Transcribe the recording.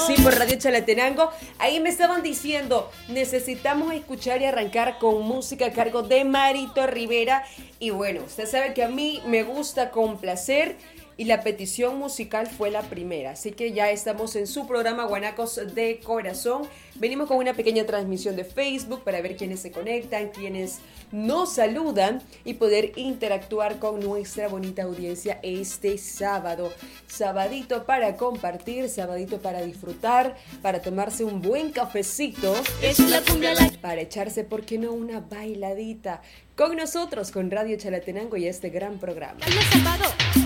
sí, por Radio Chalatenango. Ahí me estaban diciendo, necesitamos escuchar y arrancar con música a cargo de Marito Rivera. Y bueno, usted sabe que a mí me gusta complacer y la petición musical fue la primera. Así que ya estamos en su programa Guanacos de Corazón. Venimos con una pequeña transmisión de Facebook para ver quiénes se conectan, quiénes nos saludan y poder interactuar con nuestra bonita audiencia este sábado. Sabadito para compartir, sabadito para disfrutar, para tomarse un buen cafecito. Es la cumbia la... Para echarse, ¿por qué no?, una bailadita con nosotros, con Radio Chalatenango y este gran programa. Dale, sábado.